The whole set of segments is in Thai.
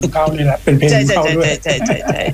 เขานี่แหละเป็นเพลงของเขาด้วยใช่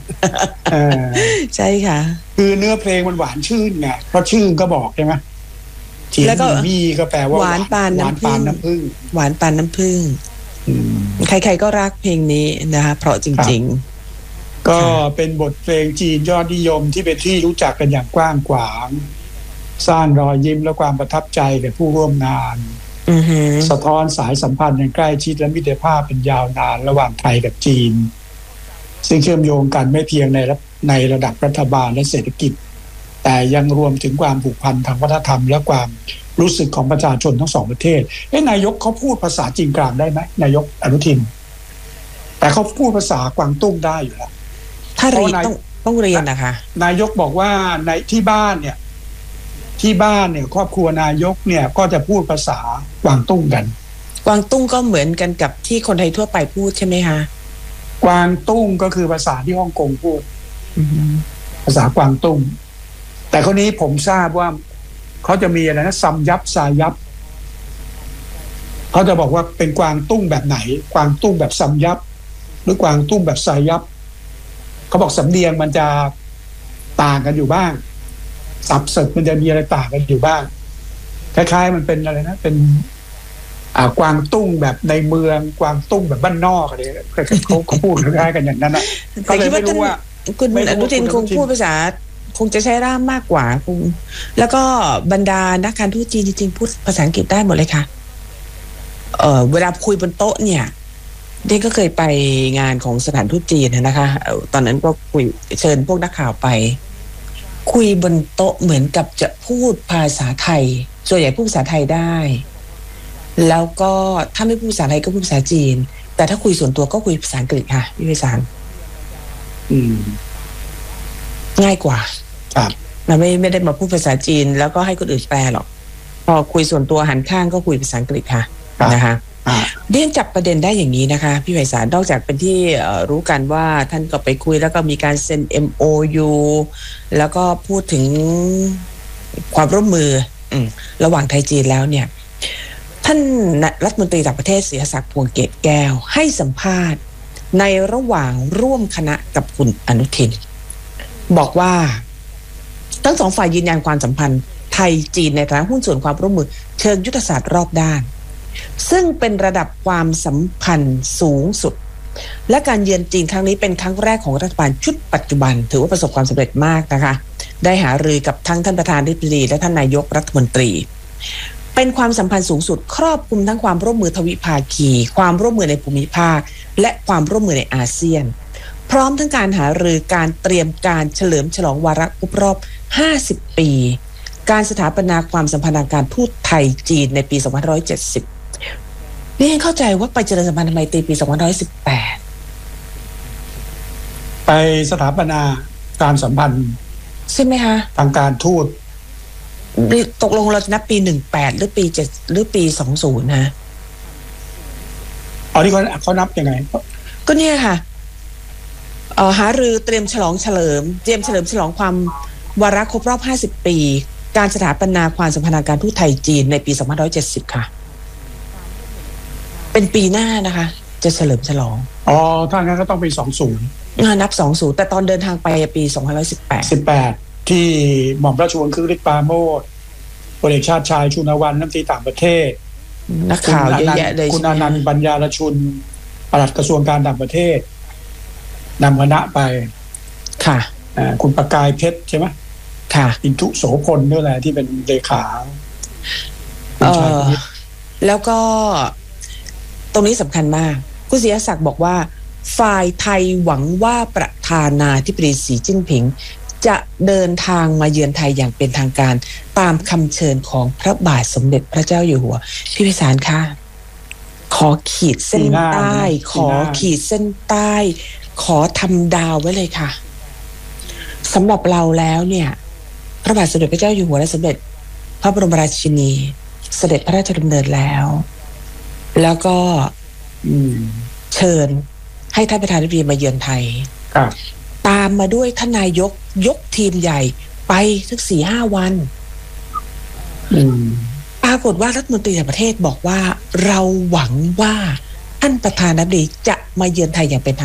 ใช่ค่ะคือเนื้อเพลงมันหวานชื่นไงเพราะชื่อก็บอกใช่ไหมแล้วก็มีก็แปลว่าหวานปานน้ำผึ้งหวานปานน้ำผึ้งใครๆก็รักเพลงนี้นะคะเพราะจริงๆก็เป็นบทเพลงจีนยอดนิยมที่เป็นที่รู้จักกันอย่างกว้างขวางสร้างรอยยิ้มและความประทับใจแก่ผู้ร่วมงานสะท้อนสายสัมพันธ์อย่างใกล้ชิดและมิตรภาพเป็นยาวนานระหว่างไทยกับจีนซึ่งเชื่อมโยงกันไม่เพียงในระดับรัฐบาลและเศรษฐกิจแต่ยังรวมถึงความผูกพันทางวัฒนธรรมและความรู้สึกของประชาชนทั้งสองประเทศนายกเขาพูดภาษาจีนกลางได้ไหมนายกอนุทินแต่เขาพูดภาษากวางตุ้งได้อยู่แล้วถ้าเรียนต้องเรียนนะคะนายกบอกว่าในที่บ้านเนี่ยครอบครัวนายกเนี่ยก็จะพูดภาษากวางตุ้งกันกวางตุ้งก็เหมือนกันกับที่คนไทยทั่วไปพูดใช่ไหมคะกวางตุ้งก็คือภาษาที่ฮ่องกงพูดภาษากวางตุ้งแต่คนนี้ผมทราบว่าเขาจะมีอะไรนะซัมยับซายับเขาจะบอกว่าเป็นกวางตุ้งแบบไหนกวางตุ้งแบบซัมยับหรือกวางตุ้งแบบซายับเขาบอกสำเนียงมันจะต่างกันอยู่บ้างสับเสกมันจะมีอะไรต่างกันอยู่บ้างคล้ายๆมันเป็นอะไรนะเป็นกวางตุ้งแบบในเมืองกวางตุ้งแบบบ้านนอกอะไรเขาพูดคล้ายๆกันอย่างนั้นนะก็เลยไม่รู้ว่าคุณอนุทินคงพูดภาษาคงจะใช้ร่ามมากกว่าคงแล้วก็บรรดานักการทูตจีนจริงๆพูดภาษาอังกฤษได้หมดเลยค่ะเวลาคุยบนโต๊ะเนี่ยเด็กก็เคยไปงานของสถานทูตจีนนะคะตอนนั้นก็คุยเชิญพวกนักข่าวไปคุยบนโต๊ะเหมือนกับจะพูดภาษาไทยส่วนใหญ่พูดภาษาไทยได้แล้วก็ถ้าไม่พูดภาษาไทยก็พูดภาษาจีนแต่ถ้าคุยส่วนตัวก็คุยภาษาอังกฤษค่ะพี่วิสารง่ายกว่าครับไม่ได้มาพูดภาษาจีนแล้วก็ให้คนอื่นแปลหรอกพอคุยส่วนตัวหันข้างก็คุยภาษาอังกฤษค่ะนะคะเรียนจับประเด็นได้อย่างนี้นะคะพี่ไพศาลนอกจากเป็นที่รู้กันว่าท่านก็ไปคุยแล้วก็มีการเซ็น MOU แล้วก็พูดถึงความร่วมมือระหว่างไทยจีนแล้วเนี่ยท่านรัฐมนตรีต่างประเทศศิรศักดิ์พวงเกตแก้วให้สัมภาษณ์ในระหว่างร่วมคณะกับคุณอนุทินบอกว่าทั้งสองฝ่ายยืนยันความสัมพันธ์ไทยจีนในฐานะหุ้นส่วนความร่วมมือเชิงยุทธศาสตร์รอบด้านซึ่งเป็นระดับความสัมพันธ์สูงสุดและการเยือนจีนครั้งนี้เป็นครั้งแรกของรัฐบาลชุดปัจจุบันถือว่าประสบความสำเร็จมากนะคะได้หารือกับทั้งท่านประธานาธิบดีและท่านนายกรัฐมนตรีเป็นความสัมพันธ์สูงสุดครอบคลุมทั้งความร่วมมือทวิภาคีความร่วมมือในภูมิภาคและความร่วมมือในอาเซียนพร้อมทั้งการหารือการเตรียมการเฉลิมฉลองวาระครบรอบ50 ปีการสถาปนาความสัมพันธ์ทางการทูตไทยจีนในปี2570นี่เข้าใจว่าไปเจริญสัมพันธ์ทำไมปี2518 ไปสถาปนาการสัมพันธ์ใช่ไหมคะทางการทูตตกลงเราจะนับปี18หรือปี7หรือปี20นะที่เขานับยังไงก็เนี่ยค่ะหารือเตรียมฉลองเฉลิมฉลองความวาระครบรอบ50 ปีการสถาปนาความสัมพันธ์ทางการทูตไทยจีนในปี2570ค่ะเป็นปีหน้านะคะจะเฉลิมฉลองถ้างั้นก็ต้องปี20 นับ20แต่ตอนเดินทางไปปี 18ที่หม่อมราชวงศ์คึกฤทธิ์ปราโมชพลเอกชาติชายชุนวันรัฐมนตรีต่างประเทศนักข่าวเยอะแยะเลยคุณอนันต์ปัญญารชุนปลัดกระทรวงการต่างประเทศนำคณะไปค่ะคุณประกายเพชรใช่ไหมค่ะอินทุโสพลด้วยแหละที่เป็นเลขาแล้วก็ตรงนี้สำคัญมากคุณศิรศักดิ์บอกว่าฝ่ายไทยหวังว่าประธานาธิบดีสีจิ้นผิงจะเดินทางมาเยือนไทยอย่างเป็นทางการตามคำเชิญของพระบาทสมเด็จพระเจ้าอยู่หัวพี่ไพศาลค่ะขอขีดเส้นใต้ขอทำดาวไว้เลยค่ะสำหรับเราแล้วเนี่ยพระบาทสมเด็จพระเจ้าอยู่หัวและสมเด็จพระบรมราชินีเสด็จพระราชดำเนินแล้วก็เชิญให้ท่านประธานาธิบดีมาเยือนไทยตามมาด้วยท่านนายกยกทีมใหญ่ไปสัก 4-5 วันปรากฏว่ารัฐมนตรีต่างประเทศบอกว่าเราหวังว่าท่านประธานาธิบดีจะมาเยือนไทยอย่างเป็นทาง